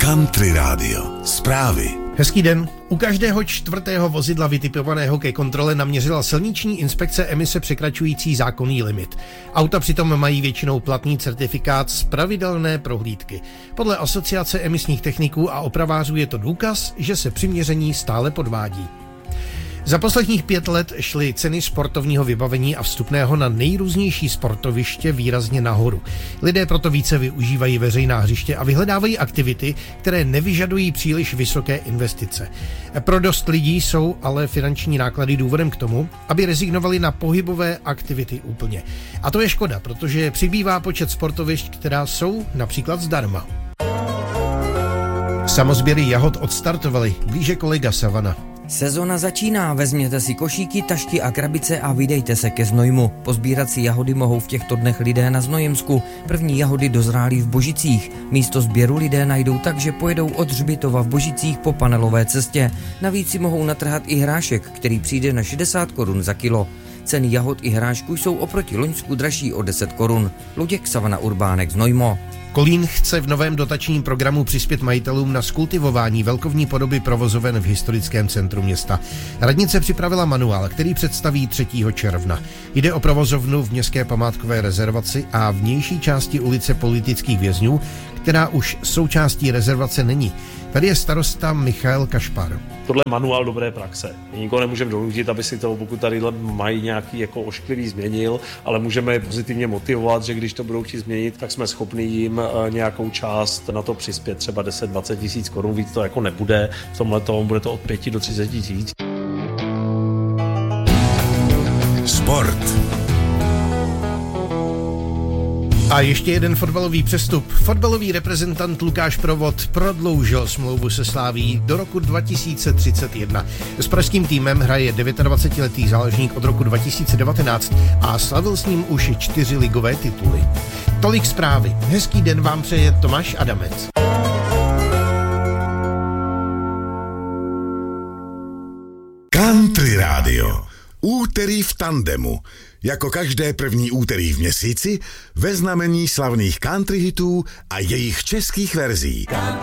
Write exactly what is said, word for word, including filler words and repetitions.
Country Radio. Zprávy. Hezký den. U každého čtvrtého vozidla vytipovaného ke kontrole naměřila silniční inspekce emise překračující zákonný limit. Auta přitom mají většinou platný certifikát z pravidelné prohlídky. Podle Asociace emisních techniků a opravářů je to důkaz, že se při měření stále podvádí. Za posledních pět let šly ceny sportovního vybavení a vstupného na nejrůznější sportoviště výrazně nahoru. Lidé proto více využívají veřejná hřiště a vyhledávají aktivity, které nevyžadují příliš vysoké investice. Pro dost lidí jsou ale finanční náklady důvodem k tomu, aby rezignovali na pohybové aktivity úplně. A to je škoda, protože přibývá počet sportovišť, která jsou například zdarma. Samosběry jahod odstartovaly, blíže kolega Savana. Sezona začíná, vezměte si košíky, tašky a krabice a vydejte se ke Znojmu. Pozbírat si jahody mohou v těchto dnech lidé na Znojemsku. První jahody dozrálí v Božicích. Místo sběru lidé najdou tak, že pojedou od hřbitova v Božicích po panelové cestě. Navíc si mohou natrhat i hrášek, který přijde na šedesát korun za kilo. Ceny jahod i hrášku jsou oproti loňsku dražší o deset korun. Luděk, Savana Urbánek, Znojmo. Kolín chce v novém dotačním programu přispět majitelům na skultivování velkovní podoby provozoven v historickém centru města. Radnice připravila manuál, který představí třetího června. Jde o provozovnu v městské památkové rezervaci a vnější části ulice Politických vězňů, která už součástí rezervace není. Tady je starosta Michal Kašpar. Tohle je manuál dobré praxe. Nikoho nemůžeme donutit, aby si to, pokud tady mají nějaký jako ošklivý, změnil, ale můžeme je pozitivně motivovat, že když to budou chtít změnit, tak jsme schopni jim nějakou část na to přispět, třeba deset dvacet tisíc korun, víc to jako nebude. V tomhle tomu bude to od pěti do třiceti tisíc. Sport. A ještě jeden fotbalový přestup. Fotbalový reprezentant Lukáš Provod prodloužil smlouvu se Slavií do roku dva tisíce třicet jedna. S pražským týmem hraje dvacetidevítiletý záložník od roku dva tisíce devatenáct a slavil s ním už čtyři ligové tituly. Tolik zprávy. Hezký den vám přeje Tomáš Adamec. Country Radio. Úterý v tandemu. Jako každé první úterý v měsíci ve znamení slavných country hitů a jejich českých verzí.